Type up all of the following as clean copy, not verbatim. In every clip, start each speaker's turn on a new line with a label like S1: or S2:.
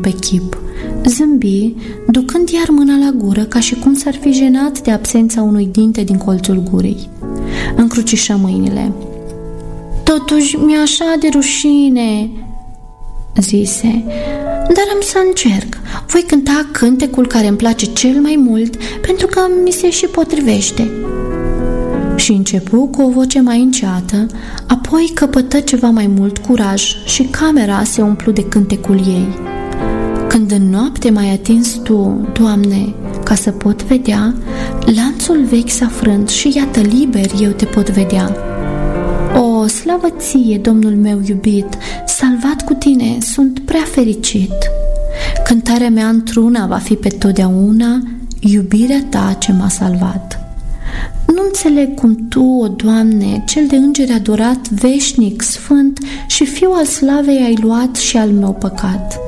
S1: pe chip. Zâmbi, ducând iar mâna la gură, ca și cum s-ar fi jenat de absența unui dinte din colțul gurii. Încrucișă mâinile. Totuși mi-e așa de rușine, zise, dar am să încerc. Voi cânta cântecul care îmi place cel mai mult, pentru că mi se și potrivește. Și începu cu o voce mai înceată, apoi căpătă ceva mai mult curaj și camera se umplu de cântecul ei. Când în noapte m-ai atins Tu, Doamne, ca să pot vedea, lanțul vechi s-a frânt și iată liber eu te pot vedea. O, slavă ție, Domnul meu iubit, salvat cu tine, sunt prea fericit. Cântarea mea într-una va fi pe totdeauna, iubirea ta ce m-a salvat. Nu înțeleg cum Tu, o Doamne, cel de îngeri adorat, veșnic, sfânt și fiu al slavei ai luat și al meu păcat.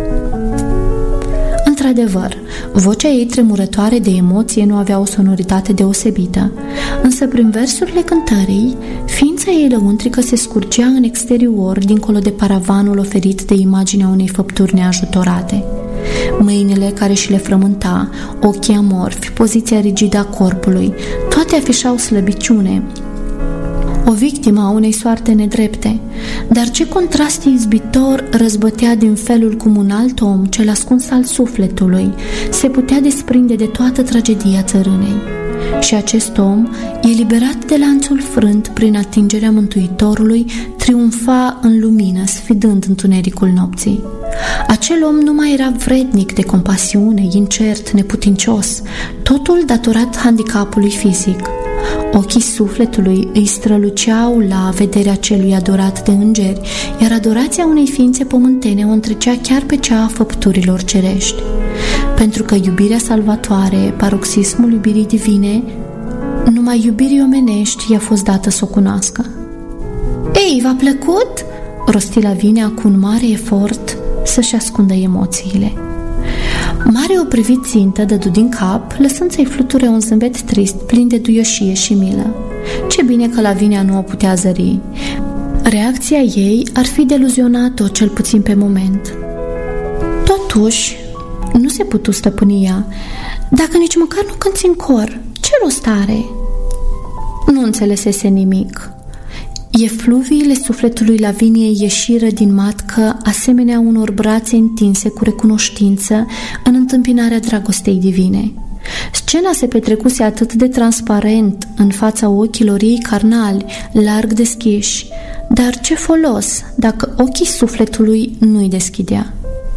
S1: Într-adevăr, vocea ei tremurătoare de emoție nu avea o sonoritate deosebită, însă prin versurile cântării, ființa ei lăuntrică se scurgea în exterior, dincolo de paravanul oferit de imaginea unei făpturi neajutorate. Mâinile care și le frământa, ochii amorfi, poziția rigidă a corpului, toate afișau slăbiciune, o victimă a unei soarte nedrepte. Dar ce contrast izbitor răzbătea din felul cum un alt om, cel ascuns al sufletului, se putea desprinde de toată tragedia țărânei. Și acest om, eliberat de lanțul frânt prin atingerea Mântuitorului, triumfa în lumină, sfidând întunericul nopții. Acel om nu mai era vrednic de compasiune, incert, neputincios, totul datorat handicapului fizic. Ochii sufletului îi străluceau la vederea celui adorat de îngeri, iar adorația unei ființe pământene o întrecea chiar pe cea a făpturilor cerești. Pentru că iubirea salvatoare, paroxismul iubirii divine, numai iubirii omenești i-a fost dată să o cunoască. Ei, v-a plăcut? Rosti Lavinia cu un mare efort să-și ascundă emoțiile. Mare o privit țintă, dădu din cap, lăsând să-i fluture un zâmbet trist, plin de duioșie și milă. Ce bine că Lavinia nu o putea zări. Reacția ei ar fi deluzionat-o, cel puțin pe moment. Totuși, nu se putu stăpâni ea. Dacă nici măcar nu cânti în cor, ce rost are? Nu înțelesese nimic. Efluviile sufletului Laviniei ieșiră din matcă asemenea unor brațe întinse cu recunoștință în întâmpinarea dragostei divine. Scena se petrecuse atât de transparent în fața ochilor ei carnali, larg deschiși, dar ce folos dacă ochii sufletului nu-i deschidea?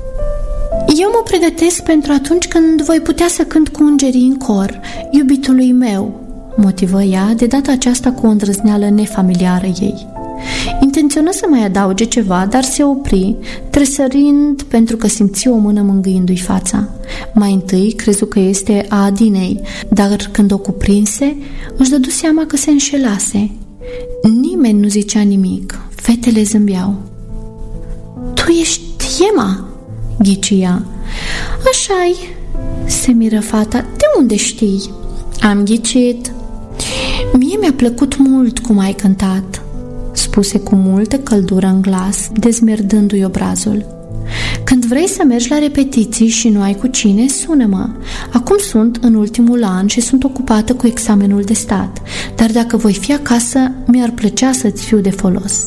S1: Eu mă pregătesc pentru atunci când voi putea să cânt cu îngerii în cor, iubitului meu, motivă ea, de data aceasta cu o îndrăzneală nefamiliară ei. Intenționă să mai adauge ceva, dar se opri, tresărind pentru că simți o mână mângâindu-i fața. Mai întâi crezu că este a Adinei, dar când o cuprinse, își dădu seama că se înșelase. Nimeni nu zicea nimic, fetele zâmbeau. Tu ești Ema, ghicia. Așa-i, se miră fata, de unde știi? Am ghicit. Mie mi-a plăcut mult cum ai cântat, spuse cu multă căldură în glas, dezmerdându-i obrazul. Când vrei să mergi la repetiții și nu ai cu cine, sună-mă. Acum sunt în ultimul an și sunt ocupată cu examenul de stat, dar dacă voi fi acasă, mi-ar plăcea să-ți fiu de folos.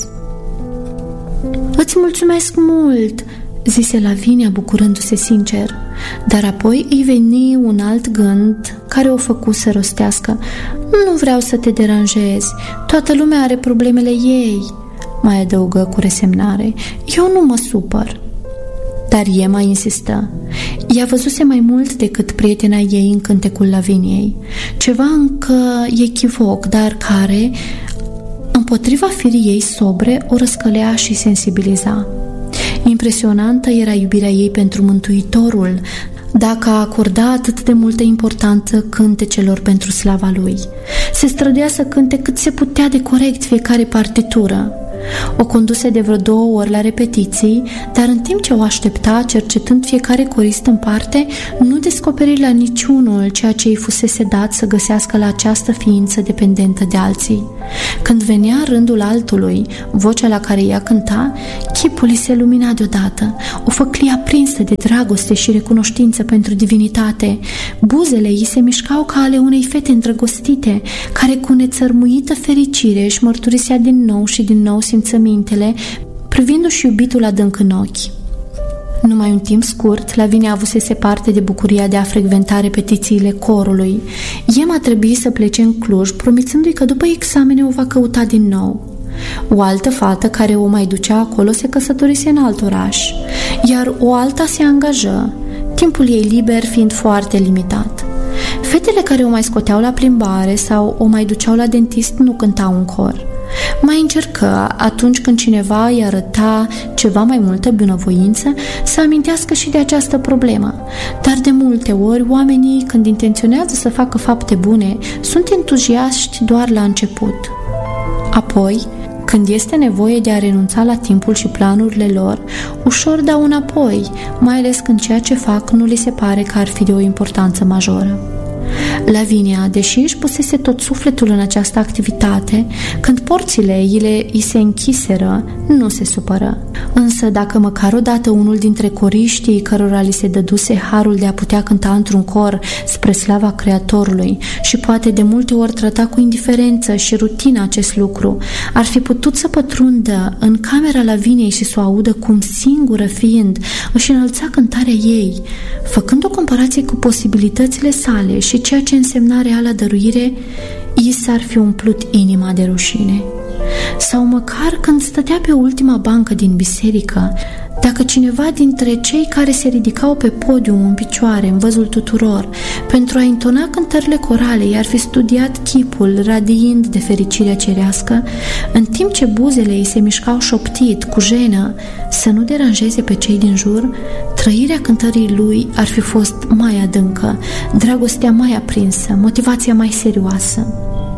S1: Îți mulțumesc mult, zise Lavinia bucurându-se sincer, dar apoi îi veni un alt gând care o făcu să rostească. Nu vreau să te deranjez, toată lumea are problemele ei, mai adăugă cu resemnare. Eu nu mă supăr. Dar Ema insistă. Ea văzuse mai mult decât prietena ei în cântecul Laviniei, ceva încă echivoc, dar care, împotriva firii ei sobre, o răscălea și sensibiliza. Impresionantă era iubirea ei pentru Mântuitorul, dacă a acorda atât de multă importanță cântecelor pentru slava lui. Se străduia să cânte cât se putea de corect fiecare partitură. O conduse de vreo 2 ori la repetiții, dar în timp ce o aștepta, cercetând fiecare corist în parte, nu descoperi la niciunul ceea ce îi fusese dat să găsească la această ființă dependentă de alții. Când venea rândul altului, vocea la care ea cânta, chipul îi se lumina deodată, o făclie aprinsă de dragoste și recunoștință pentru divinitate. Buzele ei se mișcau ca ale unei fete îndrăgostite, care cu nețărmuită fericire își mărturisea din nou și din nou simțămintele, privindu-și iubitul adânc în ochi. Numai un timp scurt, Lavinia avusese parte de bucuria de a frecventa repetițiile corului. Ema trebuie să plece în Cluj, promițându-i că după examene o va căuta din nou. O altă fată care o mai ducea acolo se căsătorise în alt oraș, iar o alta se angajă, timpul ei liber fiind foarte limitat. Fetele care o mai scoteau la plimbare sau o mai duceau la dentist nu cântau în cor. Mai încercă, atunci când cineva îi arăta ceva mai multă bunăvoință, să amintească și de această problemă. Dar de multe ori, oamenii, când intenționează să facă fapte bune, sunt entuziaști doar la început. Apoi, când este nevoie de a renunța la timpul și planurile lor, ușor dau înapoi, mai ales când ceea ce fac nu li se pare că ar fi de o importanță majoră. Lavinia, deși își pusese tot sufletul în această activitate, când porțile îi se închiseră, nu se supără. Însă dacă măcar odată unul dintre coriștii cărora li se dăduse harul de a putea cânta într-un cor spre slava Creatorului și poate de multe ori trata cu indiferență și rutină acest lucru, ar fi putut să pătrundă în camera Laviniei și să o audă cum, singură fiind, își înălța cântarea ei, făcând o comparație cu posibilitățile sale și ceea ce însemna reala dăruire, i s-ar fi umplut inima de rușine. Sau măcar când stătea pe ultima bancă din biserică, dacă cineva dintre cei care se ridicau pe podium în picioare, în văzul tuturor, pentru a intona cântările corale, i-ar fi studiat chipul, radiind de fericirea cerească, în timp ce buzele ei se mișcau șoptit, cu jenă, să nu deranjeze pe cei din jur, trăirea cântării lui ar fi fost mai adâncă, dragostea mai aprinsă, motivația mai serioasă.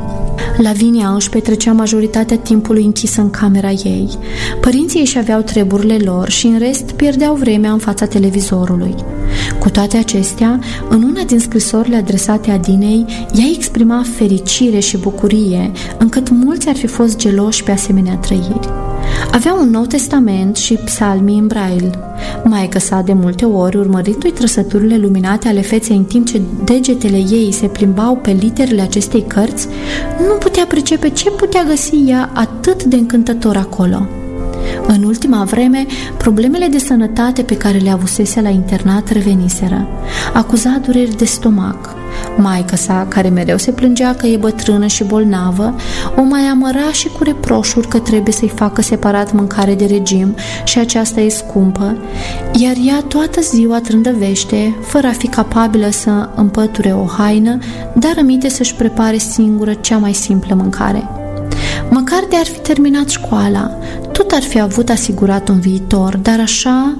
S1: Lavinia își petrecea majoritatea timpului închisă în camera ei. Părinții își aveau treburile lor și în rest pierdeau vremea în fața televizorului. Cu toate acestea, în una din scrisorile adresate Adinei, ea exprima fericire și bucurie, încât mulți ar fi fost geloși pe asemenea trăiri. Avea un Nou Testament și psalmii în braille. Maică sa, de multe ori, urmărindu-i trăsăturile luminate ale feței în timp ce degetele ei se plimbau pe literele acestei cărți, nu putea pricepe ce putea găsi ea atât de încântător acolo. În ultima vreme, problemele de sănătate pe care le avusese la internat reveniseră. Acuza dureri de stomac. Maică sa, care mereu se plângea că e bătrână și bolnavă, o mai amăra și cu reproșuri că trebuie să-i facă separat mâncare de regim și aceasta e scumpă, iar ea toată ziua trândăvește, fără a fi capabilă să împăture o haină, dar aminte să-și prepare singură cea mai simplă mâncare. Măcar de ar fi terminat școala, tot ar fi avut asigurat un viitor, dar așa...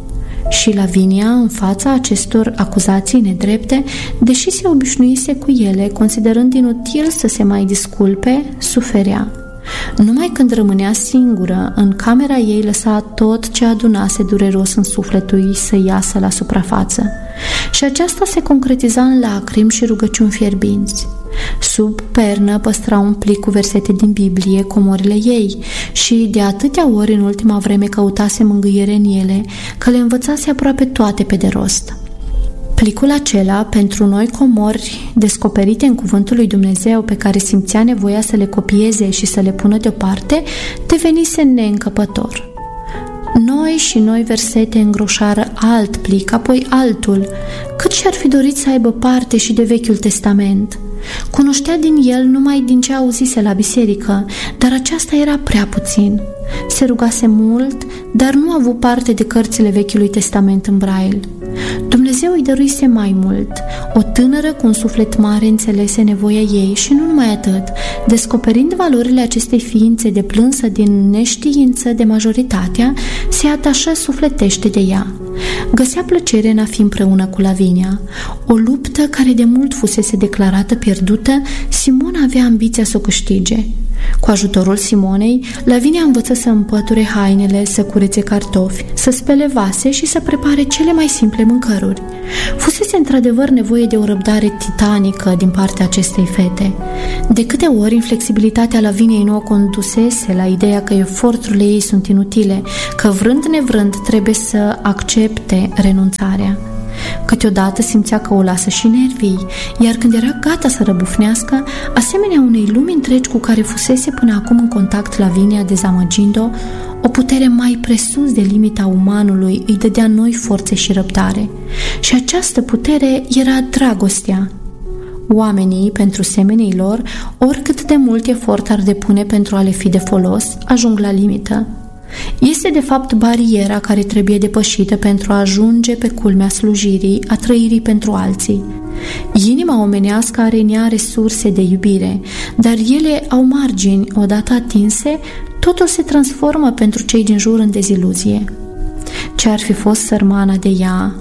S1: Și Lavinia, în fața acestor acuzații nedrepte, deși se obișnuise cu ele, considerând inutil să se mai disculpe, suferea. Numai când rămânea singură, în camera ei lăsa tot ce adunase dureros în sufletul ei să iasă la suprafață. Și aceasta se concretiza în lacrimi și rugăciuni fierbinți. Sub pernă păstra un plic cu versete din Biblie, comorile ei, și de atâtea ori în ultima vreme căutase mângâiere în ele, că le învățase aproape toate pe de rost. Plicul acela, pentru noi comori descoperite în cuvântul lui Dumnezeu pe care simțea nevoia să le copieze și să le pună deoparte, devenise neîncăpător. Noi versete îngroșară alt plic, apoi altul, cât și-ar fi dorit să aibă parte și de Vechiul Testament. Cunoștea din el numai din ce auzise la biserică, dar aceasta era prea puțin. Se rugase mult, dar nu a avut parte de cărțile Vechiului Testament în braille. Dumnezeu îi dăruise mai mult. O tânără cu un suflet mare înțelese nevoia ei și nu numai atât, descoperind valorile acestei ființe deplânsă din neștiință de majoritatea, se atașă sufletește de ea. Găsea plăcere în a fi împreună cu Lavinia. O luptă care de mult fusese declarată pierdută, Simona avea ambiția să o câștige. Cu ajutorul Simonei, Lavinia învăță să împăture hainele, să curețe cartofi, să spele vase și să prepare cele mai simple mâncăruri. Fusese într-adevăr nevoie de o răbdare titanică din partea acestei fete. De câte ori inflexibilitatea Laviniei nu o condusese la ideea că eforturile ei sunt inutile, că vrând nevrând trebuie să accepte renunțarea. Câteodată simțea că o lasă și nervii, iar când era gata să răbufnească, asemenea unei lumi întregi cu care fusese până acum în contact Lavinia, dezamăgind-o, o putere mai presus de limita umanului îi dădea noi forțe și răbdare. Și această putere era dragostea. Oamenii, pentru semenii lor, oricât de mult efort ar depune pentru a le fi de folos, ajung la limită. Este de fapt bariera care trebuie depășită pentru a ajunge pe culmea slujirii, a trăirii pentru alții. Inima omenească are în ea resurse de iubire, dar ele au margini, odată atinse, totul se transformă pentru cei din jur în deziluzie. Ce ar fi fost sărmana de ea,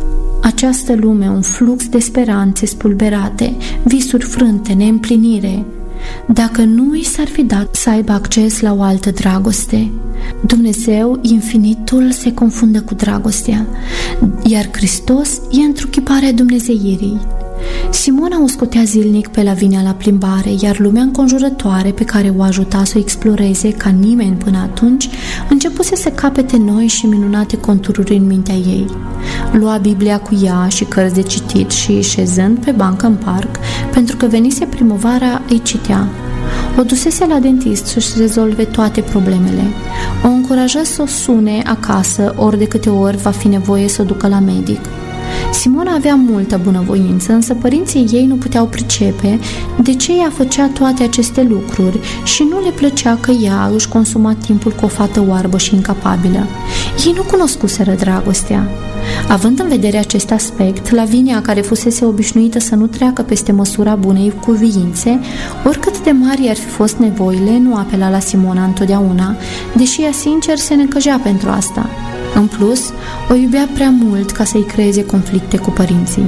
S1: această lume, un flux de speranțe spulberate, visuri frânte, neîmplinire, dacă nu i s-ar fi dat să aibă acces la o altă dragoste. Dumnezeu, infinitul, se confundă cu dragostea, iar Hristos e întruchiparea dumnezeirii. Simona o scotea zilnic pe Lavinia la plimbare, iar lumea înconjurătoare pe care o ajuta să o exploreze ca nimeni până atunci, începuse să capete noi și minunate contururi în mintea ei. Lua Biblia cu ea și cărți de citit și, șezând pe bancă în parc, pentru că venise primăvara, îi citea. O dusese la dentist să-și rezolve toate problemele. O încuraja să o sune acasă ori de câte ori va fi nevoie să o ducă la medic. Simona avea multă bunăvoință, însă părinții ei nu puteau pricepe de ce ea făcea toate aceste lucruri și nu le plăcea că ea își consuma timpul cu o fată oarbă și incapabilă. Ei nu cunoscuseră dragostea. Având în vedere acest aspect, Lavinia, care fusese obișnuită să nu treacă peste măsura bunei cuviințe, oricât de mari ar fi fost nevoile, nu apela la Simona întotdeauna, deși ea sincer se necăjea pentru asta. În plus, o iubea prea mult ca să-i creeze conflicte cu părinții.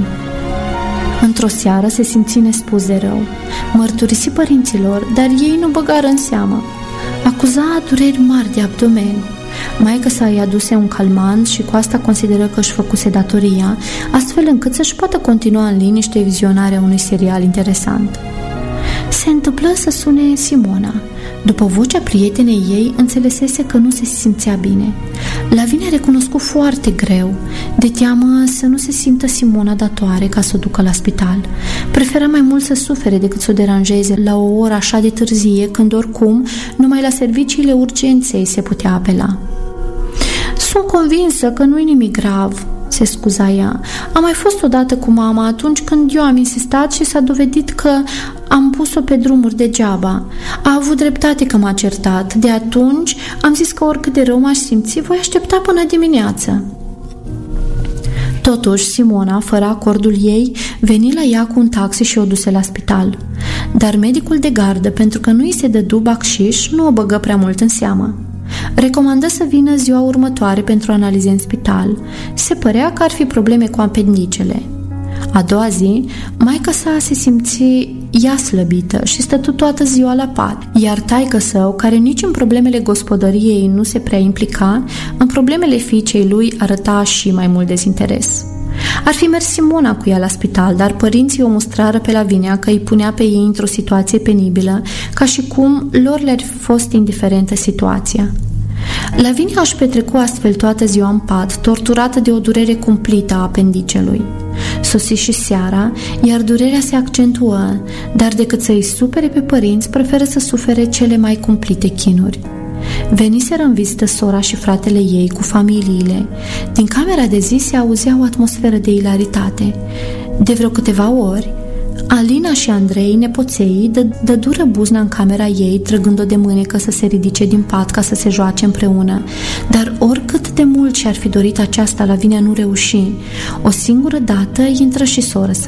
S1: Într-o seară se simți nespus de rău. Mărturisi părinților, dar ei nu băgară în seamă. Acuza dureri mari de abdomen. Maică-sa îi aduse un calmant și cu asta consideră că își făcuse datoria, astfel încât să-și poată continua în liniște vizionarea unui serial interesant. Se întâmplă să sune Simona. După vocea prietenei ei, înțelesese că nu se simțea bine. Lavinia recunoscu foarte greu, de teamă să nu se simtă Simona datoare ca să o ducă la spital. Prefera mai mult să sufere decât să o deranjeze la o oră așa de târzie, când oricum numai la serviciile urgenței se putea apela. Sunt convinsă că nu-i nimic grav, se scuza ea. Am mai fost odată cu mama atunci când eu am insistat și s-a dovedit că am pus-o pe drumuri degeaba. A avut dreptate că m-a certat. De atunci am zis că oricât de rău m-aș simți, voi aștepta până dimineață. Totuși, Simona, fără acordul ei, veni la ea cu un taxi și o duse la spital. Dar medicul de gardă, pentru că nu îi se dădu bacșiș, nu o băgă prea mult în seamă. Recomandă să vină ziua următoare pentru analize în spital. Se părea că ar fi probleme cu apendicele. A doua zi, maică-sa se simți ea slăbită și stătu toată ziua la pat, iar taică-său, care nici în problemele gospodăriei nu se prea implica, în problemele fiicei lui arăta și mai mult dezinteres. Ar fi mers Simona cu ea la spital, dar părinții o mustrară pe Lavinia că îi punea pe ei într-o situație penibilă, ca și cum lor le-ar fi fost indiferentă situația. Lavinia își petrecu astfel toată ziua în pat, torturată de o durere cumplită a apendicelui. Sosi și seara, iar durerea se accentuă, dar decât să îi supere pe părinți, preferă să sufere cele mai cumplite chinuri. Veniseră în vizită sora și fratele ei cu familiile. Din camera de zi se auzea o atmosferă de ilaritate. De vreo câteva ori, Alina și Andrei, nepoței, dădură buzna în camera ei, trăgând-o de mânecă să se ridice din pat ca să se joace împreună. Dar oricât de mult și-ar fi dorit aceasta, Lavinia nu reuși. O singură dată intră și sora sa.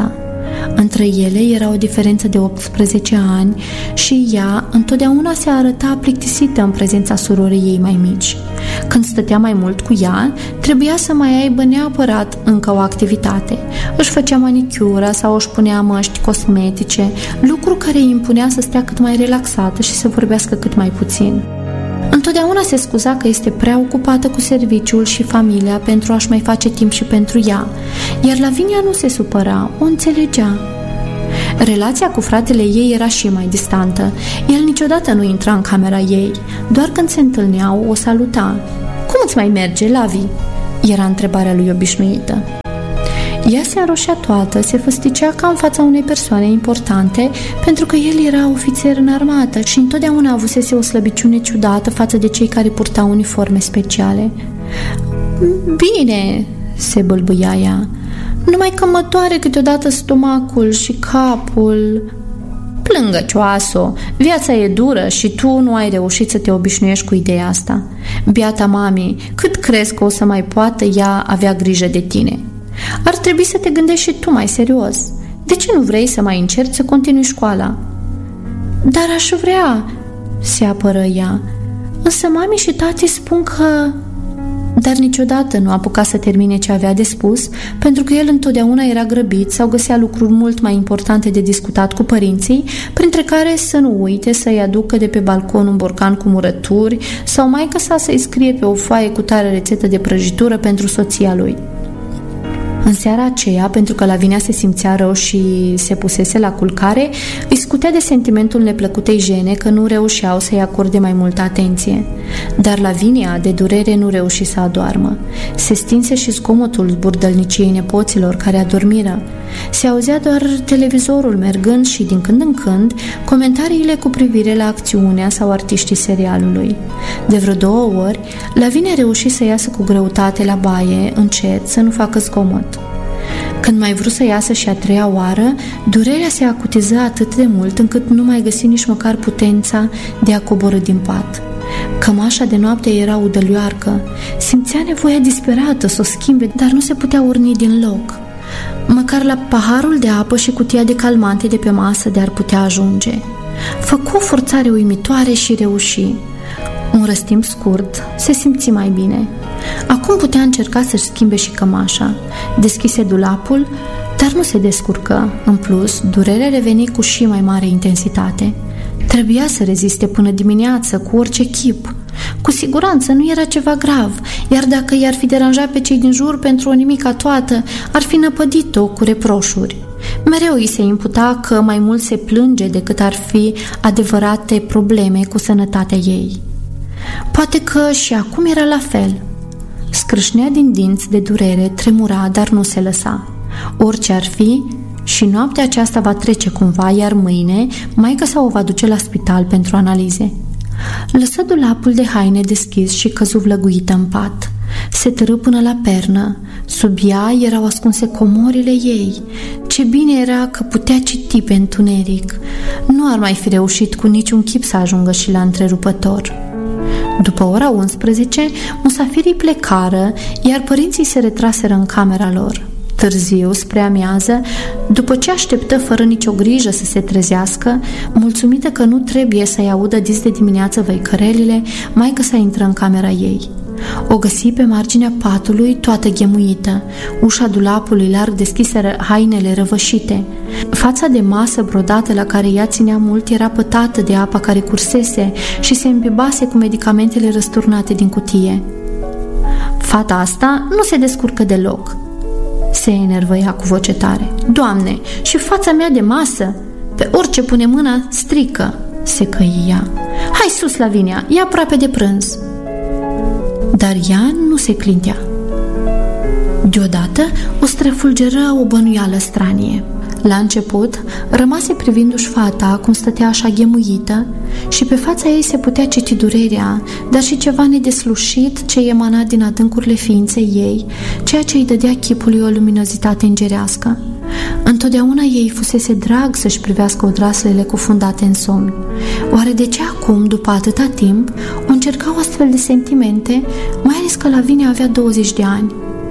S1: Între ele era o diferență de 18 ani și ea întotdeauna se arăta plictisită în prezența surorii ei mai mici. Când stătea mai mult cu ea, trebuia să mai aibă neapărat încă o activitate. Își făcea manicura sau își punea măști cosmetice, lucru care îi impunea să stea cât mai relaxată și să vorbească cât mai puțin. Întotdeauna se scuza că este prea ocupată cu serviciul și familia pentru a-și mai face timp și pentru ea, iar Lavinia nu se supăra, o înțelegea. Relația cu fratele ei era și mai distantă. El niciodată nu intra în camera ei, doar când se întâlneau o saluta. "Cum îți mai merge, Lavi?" era întrebarea lui obișnuită. Ea se înroșea toată, se făsticea ca în fața unei persoane importante, pentru că el era ofițer în armată și întotdeauna avusese o slăbiciune ciudată față de cei care purtau uniforme speciale. "Bine," se bâlbâia ea, "numai că mă doare câteodată stomacul și capul." "Plângăcioasă, viața e dură și tu nu ai reușit să te obișnuiești cu ideea asta. Biata mami, cât crezi că o să mai poată ea avea grijă de tine? Ar trebui să te gândești și tu mai serios. De ce nu vrei să mai încerci să continui școala?" "Dar aș vrea," se apără ea, "însă mami și tati spun că..." Dar niciodată nu apuca să termine ce avea de spus, pentru că el întotdeauna era grăbit sau găsea lucruri mult mai importante de discutat cu părinții, printre care să nu uite să-i aducă de pe balcon un borcan cu murături sau maică sa să-i scrie pe o foaie cu tare rețetă de prăjitură pentru soția lui. În seara aceea, pentru că Lavinia se simțea rău și se pusese la culcare, îi scutea de sentimentul neplăcutei jene că nu reușeau să-i acorde mai multă atenție. Dar Lavinia, de durere, nu reuși să adoarmă. Se stinse și zgomotul zburdălniciei nepoților care adormiră. Se auzea doar televizorul mergând și, din când în când, comentariile cu privire la acțiunea sau artiștii serialului. De vreo 2 ori, Lavinia reuși să iasă cu greutate la baie, încet, să nu facă zgomot. Când mai vrut să iasă și a 3-a oară, durerea se acutiza atât de mult încât nu mai găsi nici măcar putența de a coborî din pat. Cămașa de noapte era udălioarcă. Simțea nevoia disperată să o schimbe, dar nu se putea urni din loc. Măcar la paharul de apă și cutia de calmante de pe masă de-ar putea ajunge. Făcu o forțare uimitoare și reuși. Un răstimp scurt, se simți mai bine. Acum putea încerca să-și schimbe și cămașa. Deschise dulapul, dar nu se descurcă. În plus, durerea reveni cu și mai mare intensitate. Trebuia să reziste până dimineață, cu orice chip. Cu siguranță nu era ceva grav, iar dacă i-ar fi deranjat pe cei din jur pentru o nimica toată, ar fi năpădit-o cu reproșuri. Mereu îi se imputa că mai mult se plânge decât ar fi adevărate probleme cu sănătatea ei. Poate că și acum era la fel. Scrâșnea din dinți de durere, tremura, dar nu se lăsa. Orice ar fi, și noaptea aceasta va trece cumva, iar mâine maică-sa o va duce la spital pentru analize. Lăsă dulapul de haine deschis și căzu vlăguită în pat. Se târâ până la pernă. Sub ea erau ascunse comorile ei. Ce bine era că putea citi pe întuneric. Nu ar mai fi reușit cu niciun chip să ajungă și la întrerupător. După ora 11, musafirii plecară, iar părinții se retraseră în camera lor. Târziu, spre amiază, după ce așteptă fără nicio grijă să se trezească, mulțumită că nu trebuie să-i audă dis de dimineață văicărelile, maică-sa intră în camera ei. O găsi pe marginea patului, toată ghemuită. Ușa dulapului larg deschiseră hainele răvășite. Fața de masă brodată la care ea ținea mult era pătată de apa care cursese și se îmbibase cu medicamentele răsturnate din cutie. Fata asta nu se descurcă deloc, se enervăia cu voce tare. Doamne, și fața mea de masă? Pe orice pune mâna, strică, se căia. Hai sus, Lavinia, e aproape de prânz. Dar ea nu se clintea. Deodată o străfulgeră o bănuială stranie. La început, rămase privindu-și fata cum stătea așa ghemuită și pe fața ei se putea citi durerea, dar și ceva nedeslușit ce emana din adâncurile ființei ei, ceea ce îi dădea chipului o luminozitate îngerească. Întotdeauna ei fusese drag să-și privească odraslele cufundate în somn. Oare de ce acum, după atâta timp, o încercau astfel de sentimente, mai ales că Lavinia avea 20 de ani?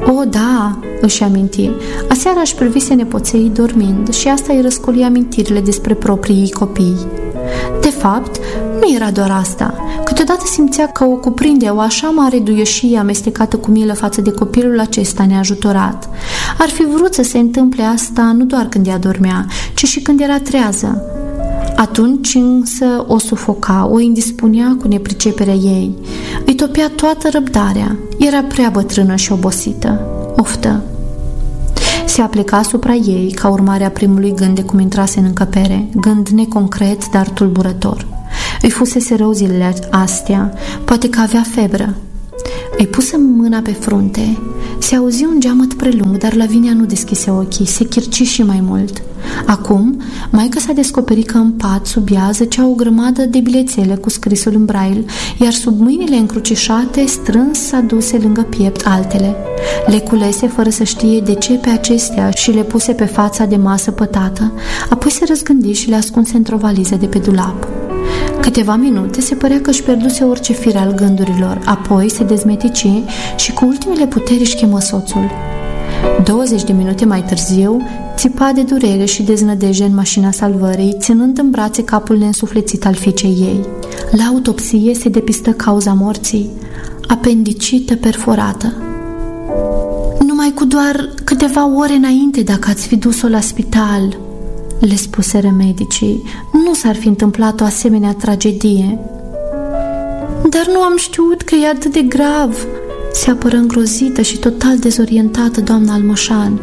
S1: O, da, își aminti. Aseară își privise nepoței dormind și asta îi răscoli amintirile despre proprii copii. De fapt, nu era doar asta. Câteodată simțea că o cuprinde o așa mare duioșie amestecată cu milă față de copilul acesta neajutorat. Ar fi vrut să se întâmple asta nu doar când ea dormea, ci și când era trează. Atunci însă o sufoca, o indispunea cu nepriceperea ei. Îi topea toată răbdarea. Era prea bătrână și obosită. Oftă. Se apleca asupra ei ca urmare a primului gând de cum intrase în încăpere, gând neconcret, dar tulburător. Îi fusese rău zilele astea, poate că avea febră. Îi pusă mâna pe frunte. Se auzi un geamăt prelung, dar Lavinia nu deschise ochii, se chirci și mai mult. Acum, maică s-a descoperit că în pat, sub ea, zăcea o grămadă de bilețele cu scrisul în braille, iar sub mâinile încrucișate, strâns aduse lângă piept altele. Le culese fără să știe de ce pe acestea și le puse pe fața de masă pătată, apoi se răzgândi și le ascunse într-o valiză de pe dulap. Câteva minute se părea că își pierduse orice fir al gândurilor, apoi se dezmetici și cu ultimele puteri își chemă soțul. 20 de minute mai târziu, țipa de durere și deznădejde în mașina salvării, ținând în brațe capul neînsuflețit al fiicei ei. La autopsie se depistă cauza morții, apendicită perforată. Numai cu doar câteva ore înainte, dacă ați fi dus-o la spital, le spuseră medicii, nu s-ar fi întâmplat o asemenea tragedie. Dar nu am știut că e atât de grav, se apără îngrozită și total dezorientată doamna Almoșan.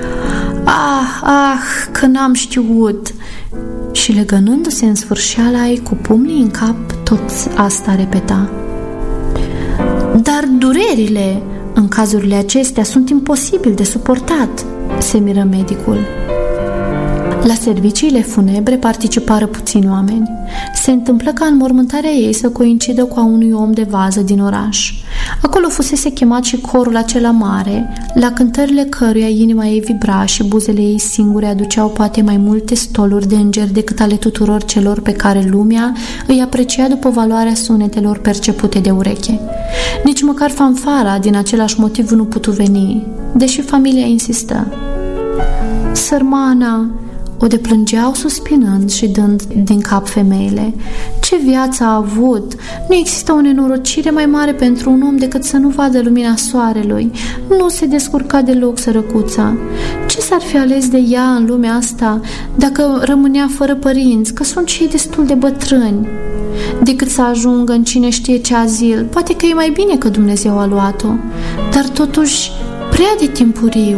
S1: Că n-am știut! Și legănându-se în sfârșeala ei cu pumnii în cap, tot asta repeta. Dar durerile în cazurile acestea sunt imposibil de suportat, se miră medicul. La serviciile funebre participară puțini oameni. Se întâmplă ca înmormântarea ei să coincidă cu a unui om de vază din oraș. Acolo fusese chemat și corul acela mare, la cântările căruia inima ei vibra și buzele ei singure aduceau poate mai multe stoluri de îngeri decât ale tuturor celor pe care lumea îi aprecia după valoarea sunetelor percepute de ureche. Nici măcar fanfara din același motiv nu putu veni, deși familia insistă. Sărmana, o deplângeau suspinând și dând din cap femeile. Ce viață a avut! Nu există o nenorocire mai mare pentru un om decât să nu vadă lumina soarelui. Nu se descurca deloc sărăcuța. Ce s-ar fi ales de ea în lumea asta dacă rămânea fără părinți, că sunt și ei destul de bătrâni? Decât să ajungă în cine știe ce azil, poate că e mai bine că Dumnezeu a luat-o, dar totuși prea de timpuriu.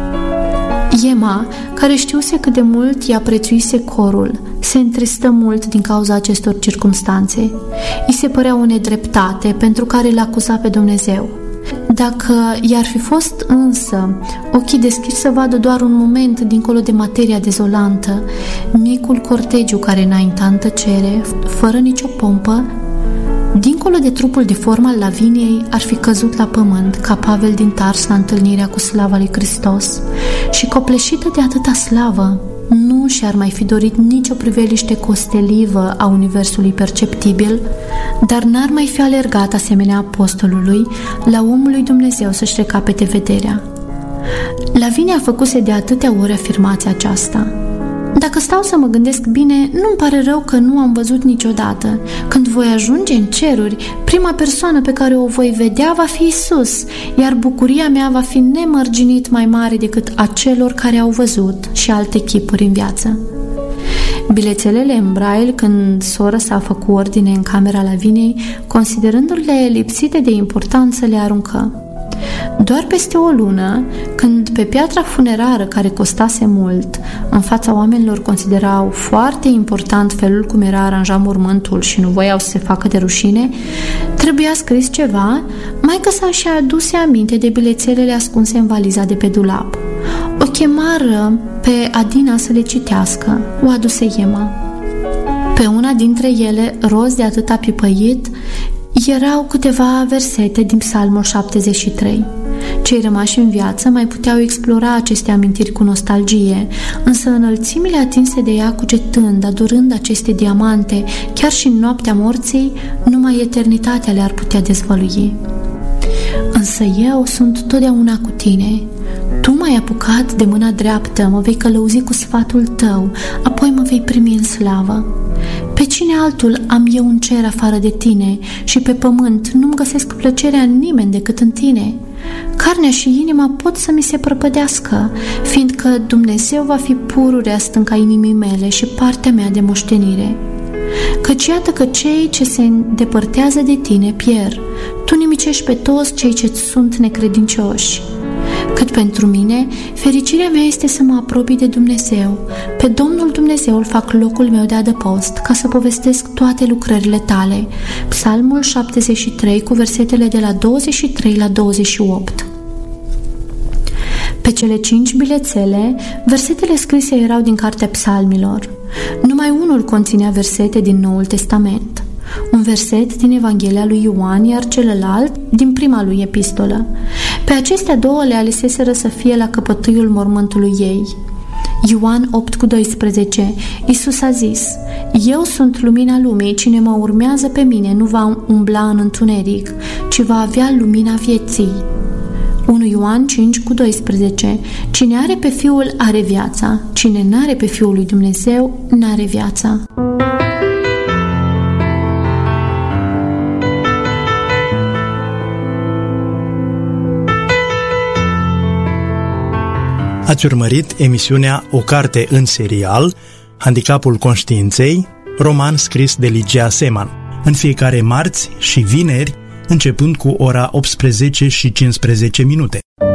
S1: Emma, care știuse cât de mult ea prețuise corul, se întristă mult din cauza acestor circumstanțe. Îi se părea o nedreptate pentru care îl acuza pe Dumnezeu. Dacă i-ar fi fost însă ochii deschiși să vadă doar un moment dincolo de materia dezolantă, micul cortegiu care înainta în tăcere, fără nicio pompă, dincolo de trupul deform al Laviniei, ar fi căzut la pământ ca Pavel din Tars la întâlnirea cu slava lui Hristos și, copleșită de atâta slavă, nu și-ar mai fi dorit nicio priveliște costelivă a universului perceptibil, dar n-ar mai fi alergat asemenea apostolului la omul lui Dumnezeu să-și recapete vederea. Lavinia făcuse de atâtea ori afirmația aceasta. Dacă stau să mă gândesc bine, nu-mi pare rău că nu am văzut niciodată. Când voi ajunge în ceruri, prima persoană pe care o voi vedea va fi Isus, iar bucuria mea va fi nemărginit mai mare decât a celor care au văzut și alte chipuri în viață. Bilețelele în braille, când sora s-a făcut ordine în camera Laviniei, considerându-le lipsite de importanță, le aruncă. Doar peste o lună, când pe piatra funerară, care costase mult, în fața oamenilor considerau foarte important felul cum era aranjat mormântul și nu voiau să se facă de rușine, trebuia scris ceva, maică sa și-a aduse aminte de bilețelele ascunse în valiza de pe dulap. O chemară pe Adina să le citească, o aduse Emma. Pe una dintre ele, roz de atâta pipăit, erau câteva versete din Psalmul 73. Cei rămași în viață mai puteau explora aceste amintiri cu nostalgie, însă înălțimile atinse de ea cugetând, adorând aceste diamante, chiar și în noaptea morții, numai eternitatea le-ar putea dezvălui. însă eu sunt totdeauna cu tine. Tu m-ai apucat de mâna dreaptă, mă vei călăuzi cu sfatul tău, apoi mă vei primi în slavă. Pe cine altul am eu în cer afară de tine și pe pământ nu-mi găsesc plăcerea în nimeni decât în tine. Carnea și inima pot să mi se prăpădească, fiindcă Dumnezeu va fi pururea stânca inimii mele și partea mea de moștenire. Căci iată că cei ce se îndepărtează de tine pierd, tu nimicești pe toți cei ce sunt necredincioși. Cât pentru mine, fericirea mea este să mă apropii de Dumnezeu. Pe Domnul Dumnezeul fac locul meu de adăpost, ca să povestesc toate lucrările tale. Psalmul 73, cu versetele de la 23 la 28. Pe cele 5 bilețele, versetele scrise erau din Cartea Psalmilor. Numai unul conținea versete din Noul Testament. Un verset din Evanghelia lui Ioan, iar celălalt din prima lui epistolă. Pe acestea două le aleseseră să fie la căpătâiul mormântului ei. Ioan 8,12. Iisus a zis: Eu sunt lumina lumii, cine mă urmează pe mine nu va umbla în întuneric, ci va avea lumina vieții. 1 Ioan 5,12. Cine are pe Fiul are viața, cine n-are pe Fiul lui Dumnezeu n-are viața.
S2: Ați urmărit emisiunea O carte în serial, Handicapul conștiinței, roman scris de Ligia Seman, în fiecare marți și vineri, începând cu ora 18:15.